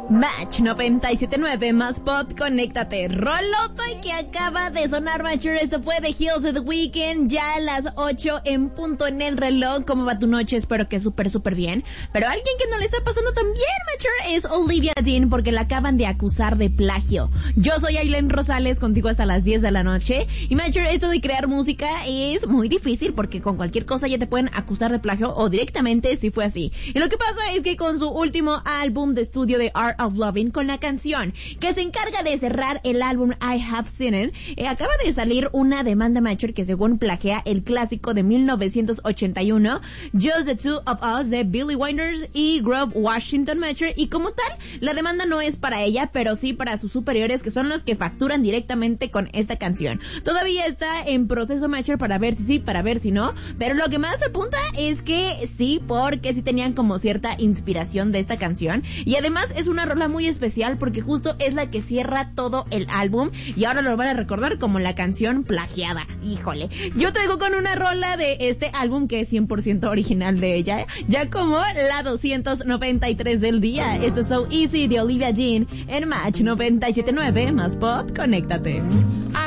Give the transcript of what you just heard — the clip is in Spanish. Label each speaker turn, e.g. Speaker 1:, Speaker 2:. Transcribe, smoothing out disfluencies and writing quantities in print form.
Speaker 1: Match 97.9 más pop, conéctate. Roloto y que acaba de sonar, Matcher. Esto fue The Hills of the Weekend, ya a las 8 en punto en el reloj. ¿Cómo va tu noche? Espero que súper bien. Pero alguien que no le está pasando tan bien, Matcher, es Olivia Dean, porque la acaban de acusar de plagio. Yo soy Aileen Rosales, contigo hasta las 10 de la noche. Y Matcher, esto de crear música es muy difícil, porque con cualquier cosa ya te pueden acusar de plagio, o directamente si fue así. Y lo que pasa es que con su último álbum de estudio de Art of Loving, con la canción que se encarga de cerrar el álbum I Have Seen It, acaba de salir una demanda, Matcher, que según plagia el clásico de 1981 Just the Two of Us de Billy Winders y Groove Washington, Matcher, y como tal la demanda no es para ella, pero sí para sus superiores, que son los que facturan directamente con esta canción. Todavía está en proceso, Matcher, para ver si sí, para ver si no, pero lo que más apunta es que sí, porque sí tenían como cierta inspiración de esta canción, y además es una rola muy especial porque justo es la que cierra todo el álbum y ahora lo van a recordar como la canción plagiada. Híjole, yo te dejo con una rola de este álbum que es 100% original de ella, ya como la 293 del día. Esto es So Easy de Olivia Dean en Match 97.9 más pop, conéctate.